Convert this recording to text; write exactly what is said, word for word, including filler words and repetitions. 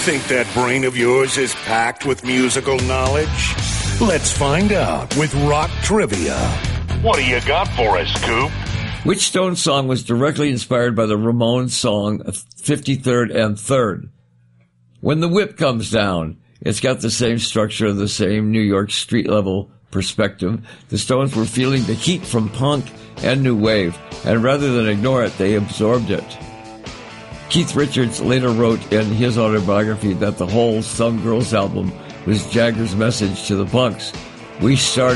think that brain of yours is packed with musical knowledge? Let's find out with Rock Trivia. What do you got for us, Coop? Which Stones song was directly inspired by the Ramones song fifty-third and third? When the Whip Comes Down. It's got the same structure, the same New York street-level perspective. The Stones were feeling the heat from punk and new wave, and rather than ignore it, they absorbed it. Keith Richards later wrote in his autobiography that the whole Some Girls album was Jagger's message to the punks. We started